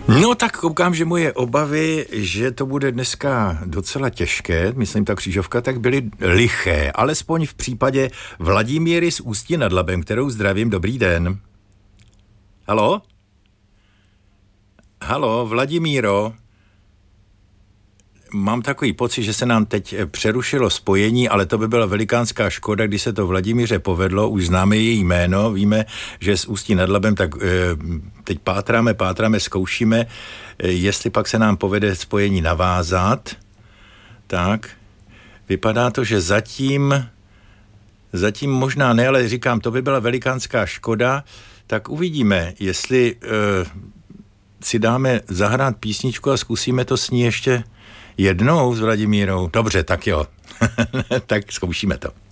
No tak koukám, že moje obavy, že to bude dneska docela těžké, myslím ta křížovka, tak byly liché, alespoň v případě Vladimíry z Ústí nad Labem, kterou zdravím, dobrý den. Haló? Haló, Vladimíro? Mám takový pocit, že se nám teď přerušilo spojení, ale to by byla velikánská škoda, když se to Vladimíře povedlo, už známe její jméno, víme, že z Ústí nad Labem, tak teď pátráme, zkoušíme, jestli pak se nám povede spojení navázat. Tak, vypadá to, že zatím možná ne, ale říkám, to by byla velikánská škoda, tak uvidíme, jestli si dáme zahrát písničku a zkusíme to s ní ještě jednou s Vladimírou. Dobře, tak jo. Tak zkoušíme to.